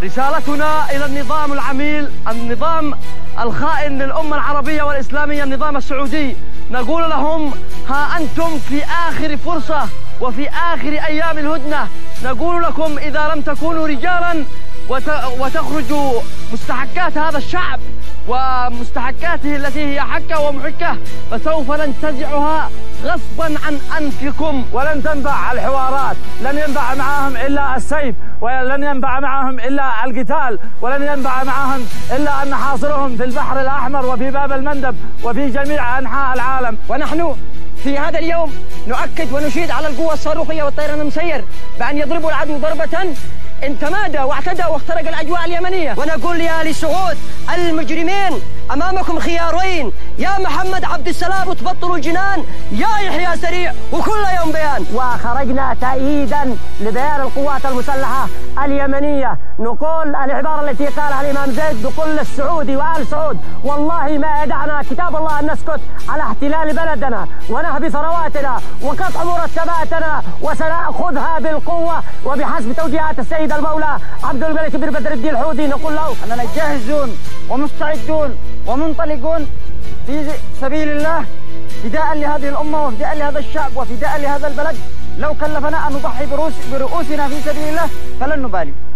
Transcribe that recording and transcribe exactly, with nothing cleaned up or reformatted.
رسالتنا إلى النظام العميل، النظام الخائن للأمة العربية والإسلامية، النظام السعودي، نقول لهم ها أنتم في آخر فرصة وفي آخر أيام الهدنة. نقول لكم إذا لم تكونوا رجالا وتخرجوا مستحقات هذا الشعب ومستحقاته التي هي حكة ومحكة، فسوف ننتزعها غصبا عن أنفكم. ولن تنفع الحوارات، لن ينفع معهم إلا السيف، ولن ينفع معهم إلا القتال، ولن ينفع معهم إلا أن نحاصرهم في البحر الأحمر وفي باب المندب وفي جميع أنحاء العالم. ونحن في هذا اليوم نؤكد ونشيد على القوة الصاروخية والطيران المسير بأن يضربوا العدو ضربة إن تمادى واعتدى واخترق الأجواء اليمنية. ونقول يا آل سعود المجرمين أمامكم خيارين، يا محمد عبد السلام وتبطلوا الجنان، يا يحيى سريع وكل يوم بيان. وخرجنا تأييدا لبيان القوات المسلحة اليمنية، نقول العبارة التي قالها الإمام زيد، نقول للسعودي وآل سعود والله ما يدعنا كتاب الله أن نسكت على احتلال بلدنا ونهب ثرواتنا وقطع مرتباتنا، وسنأخذها بالقوة وبحسب توجيهات السيد المولى عبد الملك بن بدر الدين الحوثي. نقول له أننا جاهزون ومستعدون ومنطلقون في سبيل الله، فداء لهذه الأمة وفداء لهذا الشعب وفداء لهذا البلد. لو كلفنا أن نضحي برؤوسنا في سبيل الله فلن نبالي.